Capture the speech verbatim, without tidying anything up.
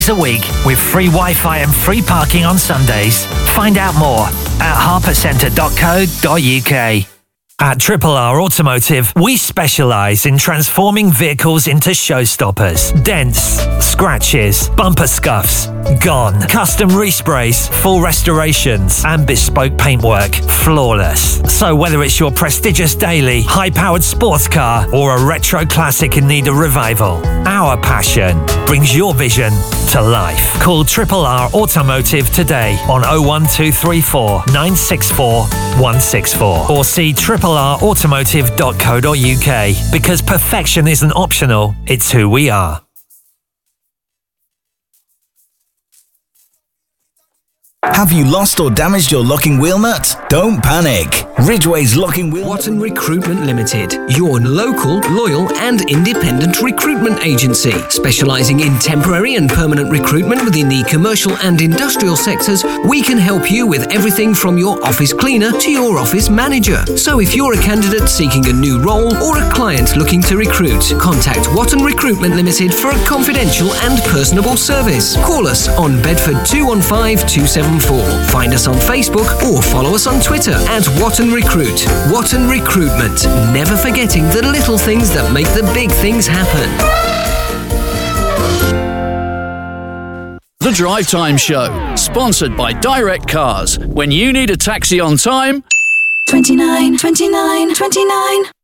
a week with free Wi-Fi and free parking on Sundays. Find out more at harper centre dot co dot uk. At Triple R Automotive, we specialise in transforming vehicles into showstoppers. Dents, scratches, bumper scuffs, gone. Custom resprays, full restorations, and bespoke paintwork. Flawless. So whether it's your prestigious daily, high-powered sports car, or a retro classic in need of revival, our passion brings your vision to life. Call Triple R Automotive today on oh one two three four, nine six four, one six four or see triple r automotive dot co dot uk, because perfection isn't optional, it's who we are. Have you lost or damaged your locking wheel nut? Don't panic. Ridgeway's Locking Wheel Watton Recruitment Limited, your local, loyal and independent recruitment agency. Specialising in temporary and permanent recruitment within the commercial and industrial sectors, we can help you with everything from your office cleaner to your office manager. So if you're a candidate seeking a new role or a client looking to recruit, contact Watton Recruitment Limited for a confidential and personable service. Call us on Bedford two one five, two seven four. Find us on Facebook or follow us on Twitter at Watton Recruit. Watton Recruitment, never forgetting the little things that make the big things happen. The Drive Time Show, sponsored by Direct Cars. When you need a taxi on time, twenty-nine, twenty-nine, twenty-nine.